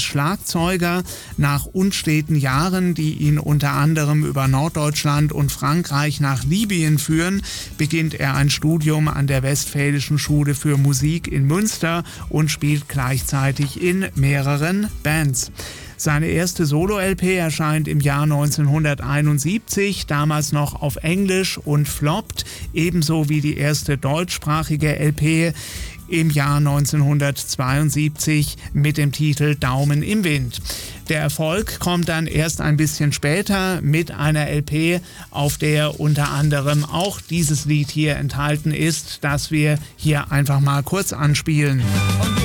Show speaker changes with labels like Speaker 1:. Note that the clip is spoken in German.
Speaker 1: Schlagzeuger. Nach unsteten Jahren, die ihn unter anderem über Norddeutschland und Frankreich nach Libyen führen, beginnt er ein Studium an der Westfälischen Schule für Musik in Münster und spielt gleichzeitig in mehreren Bands. Seine erste Solo-LP erscheint im Jahr 1971, damals noch auf Englisch und floppt, ebenso wie die erste deutschsprachige LP im Jahr 1972 mit dem Titel Daumen im Wind. Der Erfolg kommt dann erst ein bisschen später mit einer LP, auf der unter anderem auch dieses Lied hier enthalten ist, das wir hier einfach mal kurz anspielen. Und